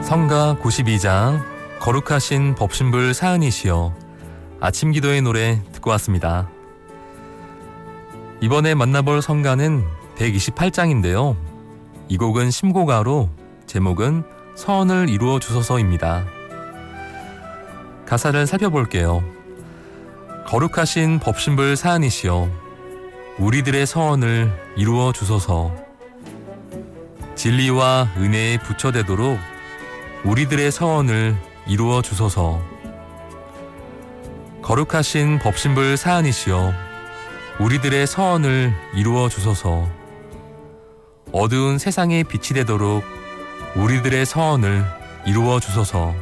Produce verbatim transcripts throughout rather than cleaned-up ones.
성가 구십이 장 거룩하신 법신불 사은이시여 아침 기도의 노래 듣고 왔습니다. 이번에 만나볼 성가는 백이십팔 장인데요. 이 곡은 심고가로 제목은 서원을 이루어 주소서입니다. 가사를 살펴볼게요. 거룩하신 법신불 사은이시여 우리들의 서원을 이루어 주소서. 진리와 은혜에 부처되도록 우리들의 서원을 이루어 주소서. 거룩하신 법신불 사은이시여 우리들의 서원을 이루어 주소서. 어두운 세상에 빛이 되도록 우리들의 서원을 이루어 주소서.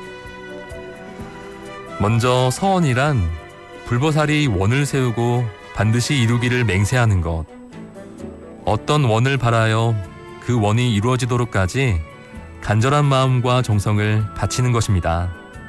먼저 서원이란 불보살이 원을 세우고 반드시 이루기를 맹세하는 것, 어떤 원을 바라여 그 원이 이루어지도록까지 간절한 마음과 정성을 바치는 것입니다.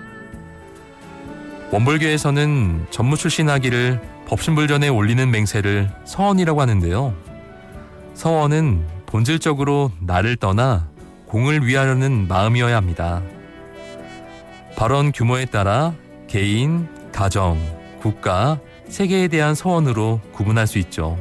원불교에서는 전무 출신하기를 법신불전에 올리는 맹세를 서원이라고 하는데요. 서원은 본질적으로 나를 떠나 공을 위하려는 마음이어야 합니다. 발언 규모에 따라 개인, 가정, 국가, 세계에 대한 서원으로 구분할 수 있죠.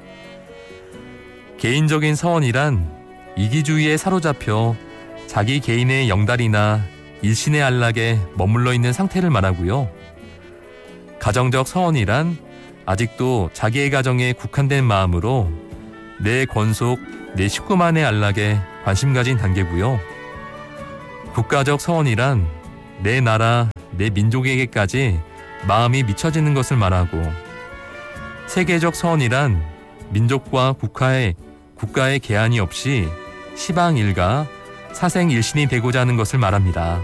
개인적인 서원이란 이기주의에 사로잡혀 자기 개인의 영달이나 일신의 안락에 머물러 있는 상태를 말하고요. 가정적 서원이란 아직도 자기의 가정에 국한된 마음으로 내 권속, 내 식구만의 안락에 관심 가진 단계고요. 국가적 서원이란 내 나라, 내 민족에게까지 마음이 미쳐지는 것을 말하고, 세계적 서원이란 민족과 국가의, 국가의 계한이 없이 시방 일가, 사생 일신이 되고자 하는 것을 말합니다.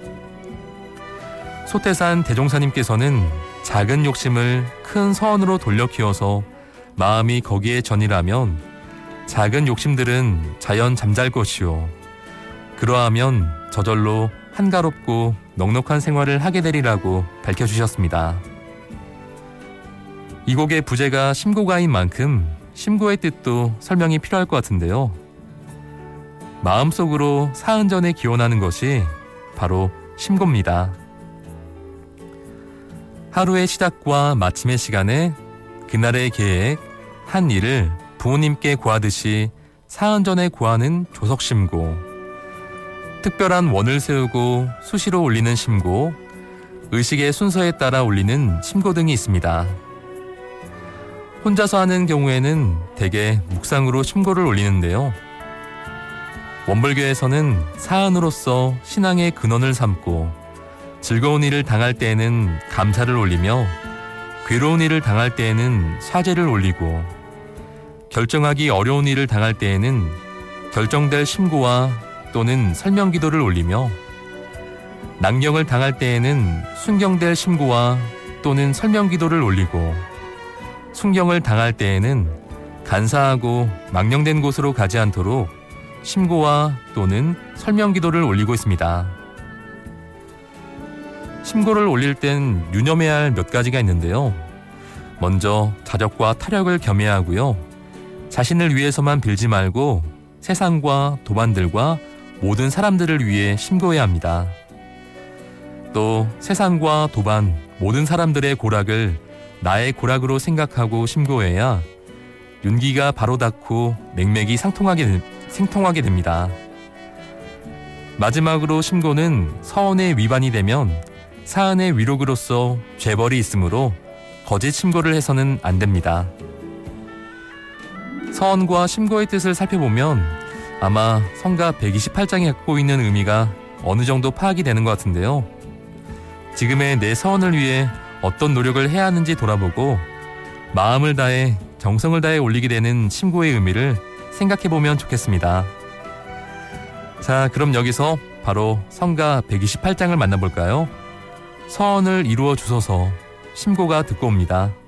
소태산 대종사님께서는 작은 욕심을 큰 서원으로 돌려 키워서 마음이 거기에 전이라면 작은 욕심들은 자연 잠잘 것이요. 그러하면 저절로 한가롭고 넉넉한 생활을 하게 되리라고 밝혀주셨습니다. 이 곡의 부제가 심고가인 만큼 심고의 뜻도 설명이 필요할 것 같은데요. 마음속으로 사은전에 기원하는 것이 바로 심고입니다. 하루의 시작과 마침의 시간에 그날의 계획, 한 일을 부모님께 구하듯이 사은전에 구하는 조석심고, 특별한 원을 세우고 수시로 올리는 심고, 의식의 순서에 따라 올리는 심고 등이 있습니다. 혼자서 하는 경우에는 대개 묵상으로 심고를 올리는데요. 원불교에서는 사은으로서 신앙의 근원을 삼고 즐거운 일을 당할 때에는 감사를 올리며 괴로운 일을 당할 때에는 사죄를 올리고 결정하기 어려운 일을 당할 때에는 결정될 심고와 또는 설명기도를 올리며 낭령을 당할 때에는 순경될 심고와 또는 설명기도를 올리고 순경을 당할 때에는 간사하고 망령된 곳으로 가지 않도록 심고와 또는 설명기도를 올리고 있습니다. 심고를 올릴 땐 유념해야 할 몇 가지가 있는데요. 먼저 자적과 타력을 겸해야 하고요. 자신을 위해서만 빌지 말고 세상과 도반들과 모든 사람들을 위해 심고해야 합니다. 또 세상과 도반, 모든 사람들의 고락을 나의 고락으로 생각하고 심고해야 윤기가 바로 닿고 맥맥이 상통하게, 생통하게 됩니다. 마지막으로 심고는 서원의 위반이 되면 사은의 위록으로서 죄벌이 있으므로 거짓 심고를 해서는 안 됩니다. 서원과 심고의 뜻을 살펴보면 아마 성가 백이십팔 장이 갖고 있는 의미가 어느 정도 파악이 되는 것 같은데요. 지금의 내 서원을 위해 어떤 노력을 해야 하는지 돌아보고 마음을 다해 정성을 다해 올리게 되는 심고의 의미를 생각해보면 좋겠습니다. 자, 그럼 여기서 바로 성가 백이십팔 장을 만나볼까요? 서원을 이루어 주소서, 심고가 듣고 옵니다.